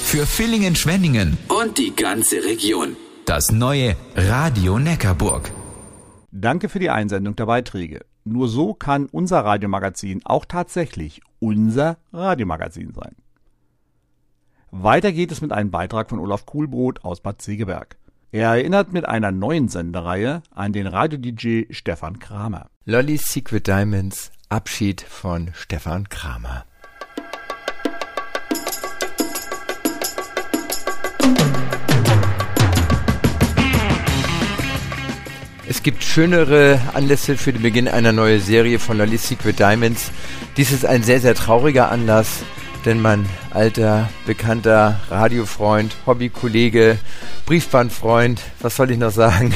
Für Villingen-Schwenningen und die ganze Region. Das neue Radio Neckarburg. Danke für die Einsendung der Beiträge. Nur so kann unser Radiomagazin auch tatsächlich unser Radiomagazin sein. Weiter geht es mit einem Beitrag von Olaf Kuhlbrot aus Bad Segeberg. Er erinnert mit einer neuen Sendereihe an den Radio-DJ Stefan Kramer. Lolly's Secret Diamonds, Abschied von Stefan Kramer. Es gibt schönere Anlässe für den Beginn einer neuen Serie von Lolly's Secret Diamonds. Dies ist ein sehr, sehr trauriger Anlass, denn mein alter, bekannter Radiofreund, Hobbykollege, Briefbandfreund, was soll ich noch sagen,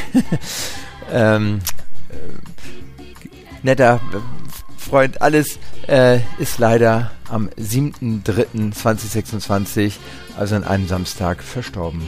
netter Freund, alles, ist leider am 7.3.2026, also an einem Samstag, verstorben.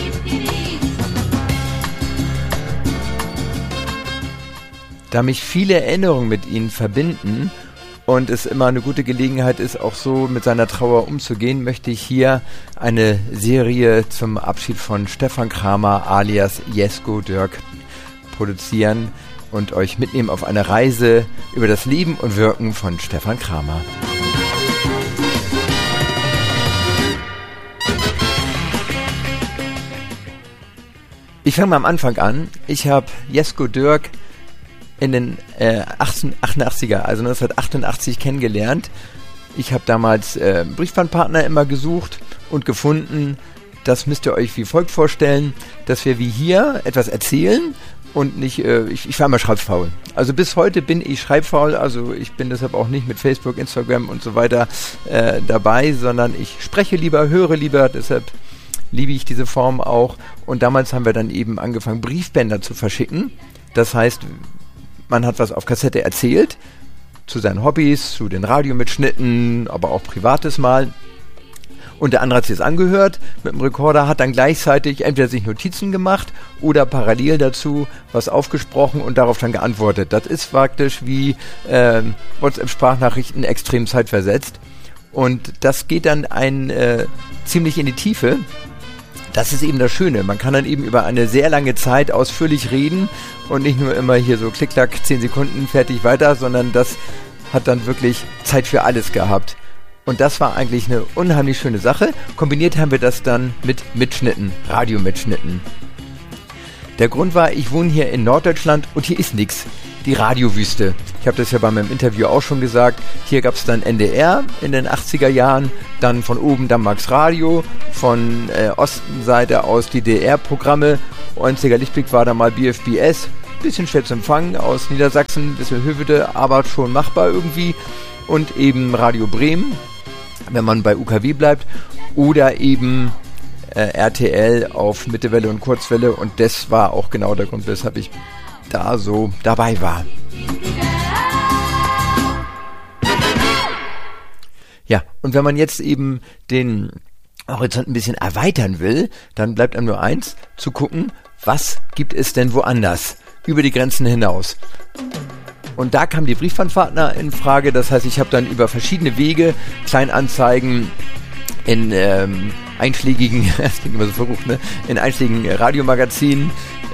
Da mich viele Erinnerungen mit ihm verbinden und es immer eine gute Gelegenheit ist, auch so mit seiner Trauer umzugehen, möchte ich hier eine Serie zum Abschied von Stefan Kramer alias Jesko Dirk produzieren und euch mitnehmen auf eine Reise über das Leben und Wirken von Stefan Kramer. Ich fange mal am Anfang an. Ich habe Jesko Dirk in den 88er, also 1988 kennengelernt. Ich habe damals Briefbandpartner immer gesucht und gefunden. Das müsst ihr euch wie folgt vorstellen, dass wir wie hier etwas erzählen und nicht, ich war immer schreibfaul. Also bis heute bin ich schreibfaul, also ich bin deshalb auch nicht mit Facebook, Instagram und so weiter dabei, sondern ich spreche lieber, höre lieber, deshalb liebe ich diese Form auch. Und damals haben wir dann eben angefangen, Briefbänder zu verschicken. Das heißt, man hat was auf Kassette erzählt, zu seinen Hobbys, zu den Radiomitschnitten, aber auch Privates mal. Und der andere hat sich das angehört mit dem Rekorder, hat dann gleichzeitig entweder sich Notizen gemacht oder parallel dazu was aufgesprochen und darauf dann geantwortet. Das ist praktisch wie WhatsApp-Sprachnachrichten extrem zeitversetzt. Und das geht dann ziemlich in die Tiefe. Das ist eben das Schöne. Man kann dann eben über eine sehr lange Zeit ausführlich reden und nicht nur immer hier so klick-klack, 10 Sekunden, fertig, weiter, sondern das hat dann wirklich Zeit für alles gehabt. Und das war eigentlich eine unheimlich schöne Sache. Kombiniert haben wir das dann mit Mitschnitten, Radiomitschnitten. Der Grund war, ich wohne hier in Norddeutschland und hier ist nichts. Die Radiowüste. Ich habe das ja bei meinem Interview auch schon gesagt. Hier gab es dann NDR in den 80er Jahren, dann von oben dann Max Radio, von Ostenseite aus die DR-Programme. Einziger Lichtblick war da mal BFBS. Bisschen schwer zu empfangen aus Niedersachsen, bisschen Hövelte, aber schon machbar irgendwie. Und eben Radio Bremen, wenn man bei UKW bleibt. Oder eben RTL auf Mittewelle und Kurzwelle. Und das war auch genau der Grund, weshalb ich da so dabei war. Ja, und wenn man jetzt eben den Horizont ein bisschen erweitern will, dann bleibt einem nur eins, zu gucken, was gibt es denn woanders, über die Grenzen hinaus. Und da kam die Briefbandpartner in Frage, das heißt, ich habe dann über verschiedene Wege Kleinanzeigen in einschlägigen, das klingt immer so verrucht, ne? In einschlägigen Radiomagazinen,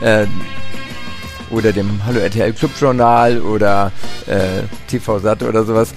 oder dem Hallo RTL Clubjournal oder TV Sat oder sowas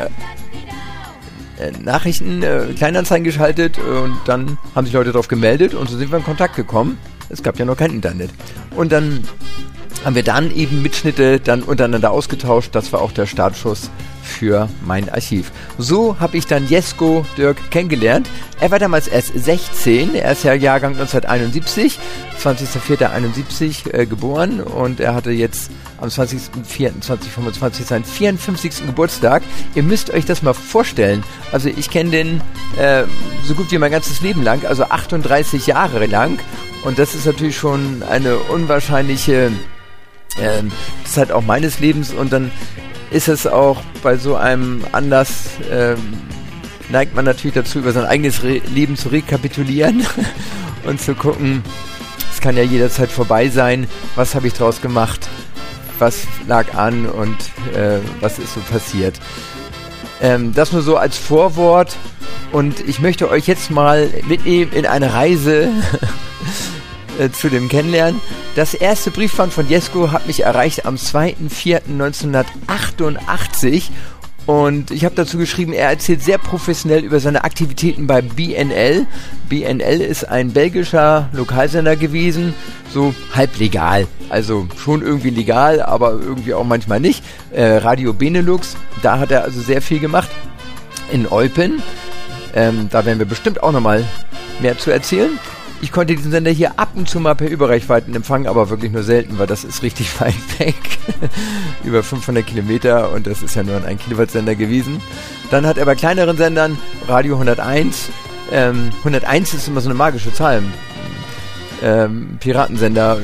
Nachrichten, Kleinanzeigen geschaltet und dann haben sich Leute darauf gemeldet und so sind wir in Kontakt gekommen. Es gab ja noch kein Internet. Und dann haben wir dann eben Mitschnitte dann untereinander ausgetauscht. Das war auch der Startschuss für mein Archiv. So habe ich dann Jesko Dirk kennengelernt. Er war damals erst 16, er ist ja Jahrgang 1971, 20.04.71 geboren und er hatte jetzt am 20.04.2025 seinen 54. Geburtstag. Ihr müsst euch das mal vorstellen. Also ich kenne den so gut wie mein ganzes Leben lang, also 38 Jahre lang und das ist natürlich schon eine unwahrscheinliche Zeit auch meines Lebens und dann ist es auch bei so einem Anlass, neigt man natürlich dazu, über sein eigenes Leben zu rekapitulieren und zu gucken, es kann ja jederzeit vorbei sein, was habe ich draus gemacht, was lag an und was ist so passiert. Das nur so als Vorwort Und ich möchte euch jetzt mal mitnehmen in eine Reise zu dem Kennenlernen. Das erste Briefband von Jesko hat mich erreicht am 2.4.1988 und ich habe dazu geschrieben, er erzählt sehr professionell über seine Aktivitäten bei BNL. BNL ist ein belgischer Lokalsender gewesen, so halb legal, also schon irgendwie legal, aber irgendwie auch manchmal nicht. Radio Benelux, da hat er also sehr viel gemacht. In Eupen, da werden wir bestimmt auch nochmal mehr zu erzählen. Ich konnte diesen Sender hier ab und zu mal per Überreichweiten empfangen, aber wirklich nur selten, weil das ist richtig weit weg. Über 500 Kilometer und das ist ja nur ein 1 Kilowatt Sender gewesen. Dann hat er bei kleineren Sendern Radio 101. 101 ist immer so eine magische Zahl. Piratensender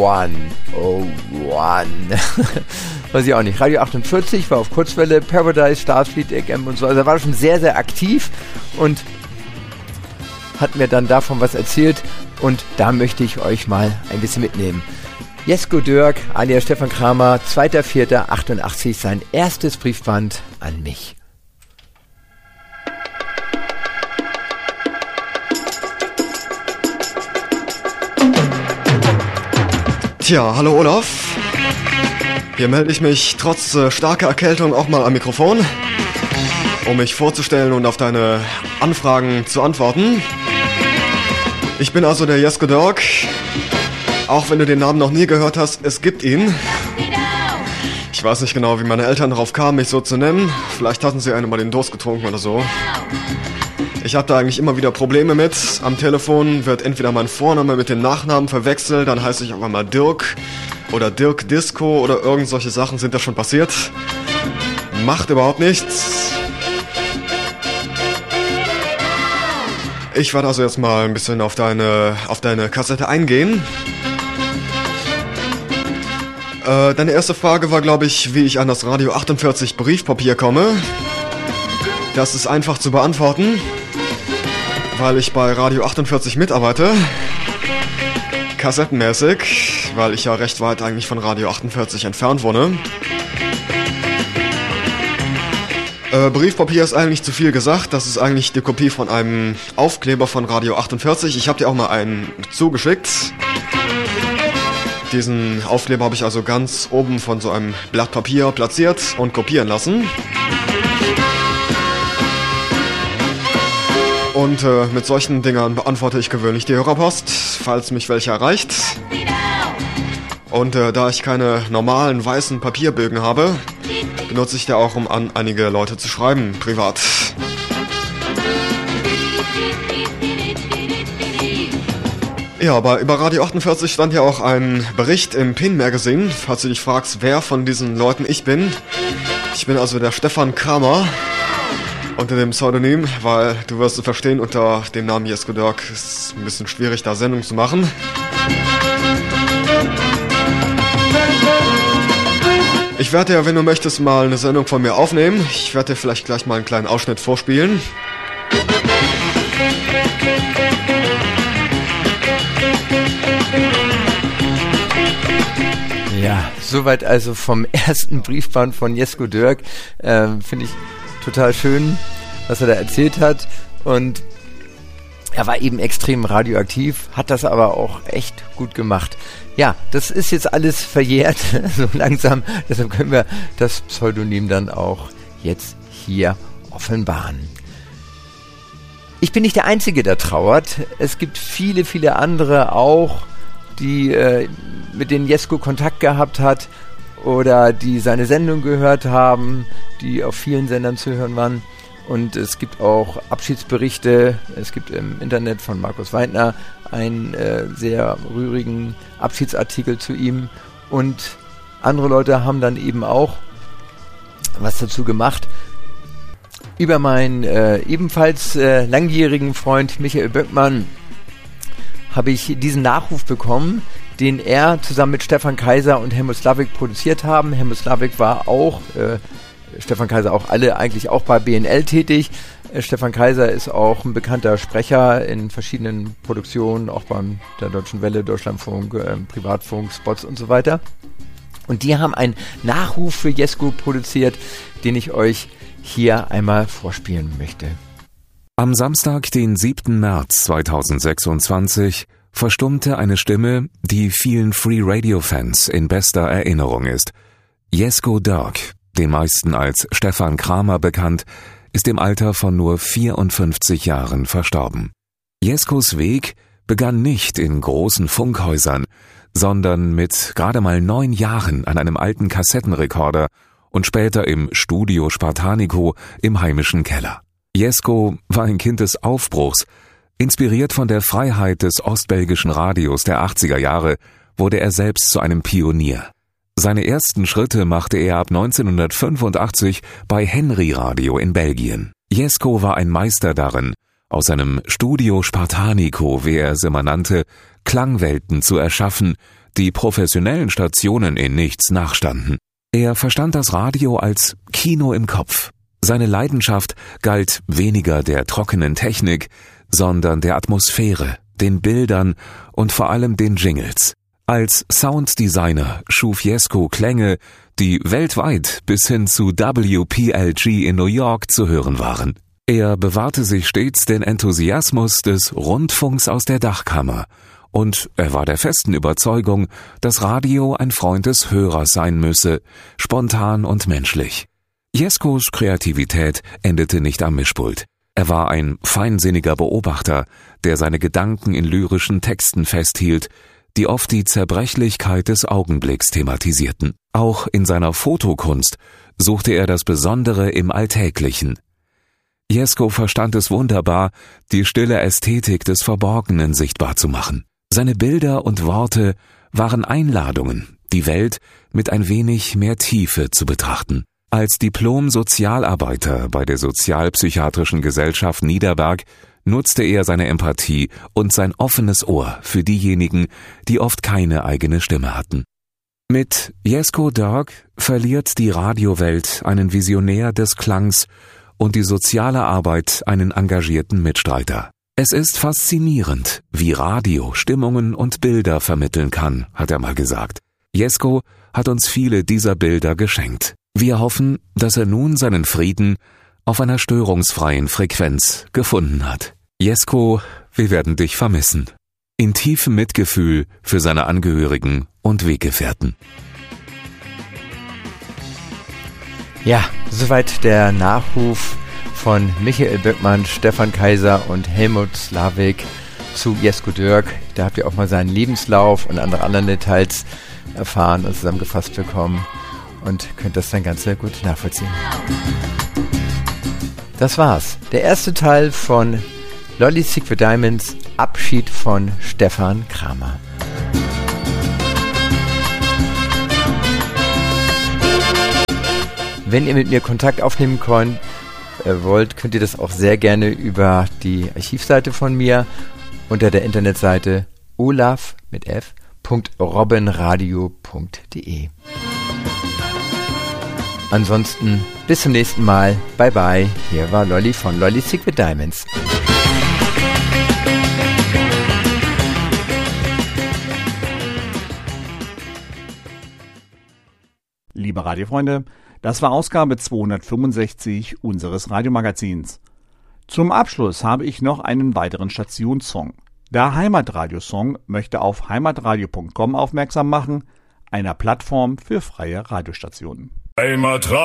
101. Weiß ich auch nicht. Radio 48 war auf Kurzwelle, Paradise, Starfleet, EGM und so. Also er war schon sehr, sehr aktiv und hat mir dann davon was erzählt und da möchte ich euch mal ein bisschen mitnehmen. Jesko Dörk, alias Stefan Kramer, 2.4.88, sein erstes Briefband an mich. Tja, hallo Olaf. Hier melde ich mich trotz starker Erkältung auch mal am Mikrofon, um mich vorzustellen und auf deine Anfragen zu antworten. Ich bin also der Jesko Dörk. Auch wenn du den Namen noch nie gehört hast, es gibt ihn. Ich weiß nicht genau, wie meine Eltern darauf kamen, mich so zu nennen. Vielleicht hatten sie einen mal den Durst getrunken oder so. Ich habe da eigentlich immer wieder Probleme mit. Am Telefon wird entweder mein Vorname mit dem Nachnamen verwechselt, dann heiße ich auf einmal Dirk oder Dirk Disco oder irgend solche Sachen sind da schon passiert. Macht überhaupt nichts. Ich werde also jetzt mal ein bisschen auf deine Kassette eingehen. Deine erste Frage war, glaube ich, wie ich an das Radio 48 Briefpapier komme. Das ist einfach zu beantworten, weil ich bei Radio 48 mitarbeite. Kassettenmäßig, weil ich ja recht weit eigentlich von Radio 48 entfernt wohne. Briefpapier ist eigentlich zu viel gesagt. Das ist eigentlich die Kopie von einem Aufkleber von Radio 48. Ich habe dir auch mal einen zugeschickt. Diesen Aufkleber habe ich also ganz oben von so einem Blatt Papier platziert und kopieren lassen. Und mit solchen Dingern beantworte ich gewöhnlich die Hörerpost, falls mich welche erreicht. Und da ich keine normalen weißen Papierbögen habe, benutze ich der auch, um an einige Leute zu schreiben, privat. Ja, aber über Radio 48 stand ja auch ein Bericht im PIN Magazine, falls du dich fragst, wer von diesen Leuten ich bin. Ich bin also der Stefan Kramer, unter dem Pseudonym, weil du wirst es verstehen, unter dem Namen Jesko Dörk ist ein bisschen schwierig, da Sendung zu machen. Ich werde ja, wenn du möchtest, mal eine Sendung von mir aufnehmen. Ich werde dir vielleicht gleich mal einen kleinen Ausschnitt vorspielen. Ja, soweit also vom ersten Briefband von Jesko Dörk. Finde ich total schön, was er da erzählt hat. Und er war eben extrem radioaktiv, hat das aber auch echt gut gemacht. Ja, das ist jetzt alles verjährt, so langsam. Deshalb können wir das Pseudonym dann auch jetzt hier offenbaren. Ich bin nicht der Einzige, der trauert. Es gibt viele, viele andere auch, die mit denen Jesko Kontakt gehabt hat oder die seine Sendung gehört haben, die auf vielen Sendern zu hören waren. Und es gibt auch Abschiedsberichte. Es gibt im Internet von Markus Weidner einen sehr rührigen Abschiedsartikel zu ihm. Und andere Leute haben dann eben auch was dazu gemacht. Über meinen ebenfalls langjährigen Freund Michael Böckmann habe ich diesen Nachruf bekommen, den er zusammen mit Stefan Kaiser und Helmut Slavik produziert haben. Helmut Slavik war auch, Stefan Kaiser auch, alle eigentlich auch bei BNL tätig. Stefan Kaiser ist auch ein bekannter Sprecher in verschiedenen Produktionen, auch beim der Deutschen Welle, Deutschlandfunk, Privatfunk, Spots und so weiter. Und die haben einen Nachruf für Jesko produziert, den ich euch hier einmal vorspielen möchte. Am Samstag, den 7. März 2026, verstummte eine Stimme, die vielen Free-Radio-Fans in bester Erinnerung ist. Jesko Dirk, den meisten als Stefan Kramer bekannt, ist im Alter von nur 54 Jahren verstorben. Jeskos Weg begann nicht in großen Funkhäusern, sondern mit gerade mal 9 Jahren an einem alten Kassettenrekorder und später im Studio Spartanico im heimischen Keller. Jesko war ein Kind des Aufbruchs. Inspiriert von der Freiheit des ostbelgischen Radios der 80er Jahre wurde er selbst zu einem Pionier. Seine ersten Schritte machte er ab 1985 bei Henry Radio in Belgien. Jesko war ein Meister darin, aus seinem Studio Spartanico, wie er es immer nannte, Klangwelten zu erschaffen, die professionellen Stationen in nichts nachstanden. Er verstand das Radio als Kino im Kopf. Seine Leidenschaft galt weniger der trockenen Technik, sondern der Atmosphäre, den Bildern und vor allem den Jingles. Als Sounddesigner schuf Jesko Klänge, die weltweit bis hin zu WPLG in New York zu hören waren. Er bewahrte sich stets den Enthusiasmus des Rundfunks aus der Dachkammer und er war der festen Überzeugung, dass Radio ein Freund des Hörers sein müsse, spontan und menschlich. Jeskos Kreativität endete nicht am Mischpult. Er war ein feinsinniger Beobachter, der seine Gedanken in lyrischen Texten festhielt, die oft die Zerbrechlichkeit des Augenblicks thematisierten. Auch in seiner Fotokunst suchte er das Besondere im Alltäglichen. Jesko verstand es wunderbar, die stille Ästhetik des Verborgenen sichtbar zu machen. Seine Bilder und Worte waren Einladungen, die Welt mit ein wenig mehr Tiefe zu betrachten. Als Diplom-Sozialarbeiter bei der Sozialpsychiatrischen Gesellschaft Niederberg nutzte er seine Empathie und sein offenes Ohr für diejenigen, die oft keine eigene Stimme hatten. Mit Jesko Dirk verliert die Radiowelt einen Visionär des Klangs und die soziale Arbeit einen engagierten Mitstreiter. Es ist faszinierend, wie Radio Stimmungen und Bilder vermitteln kann, hat er mal gesagt. Jesko hat uns viele dieser Bilder geschenkt. Wir hoffen, dass er nun seinen Frieden auf einer störungsfreien Frequenz gefunden hat. Jesko, wir werden dich vermissen. In tiefem Mitgefühl für seine Angehörigen und Weggefährten. Ja, soweit der Nachruf von Michael Böckmann, Stefan Kaiser und Helmut Slavik zu Jesko Dirk. Da habt ihr auch mal seinen Lebenslauf und andere Details erfahren und zusammengefasst bekommen und könnt das dann ganz sehr gut nachvollziehen. Das war's. Der erste Teil von Lolly Secret Diamonds, Abschied von Stefan Kramer. Wenn ihr mit mir Kontakt aufnehmen wollt, könnt ihr das auch sehr gerne über die Archivseite von mir unter der Internetseite olaf.robbenradio.de. Ansonsten bis zum nächsten Mal. Bye bye. Hier war Lolly von Lolly Secret Diamonds. Liebe Radiofreunde, das war Ausgabe 265 unseres Radiomagazins. Zum Abschluss habe ich noch einen weiteren Stationssong. Der Heimatradiosong möchte auf heimatradio.com aufmerksam machen, einer Plattform für freie Radiostationen.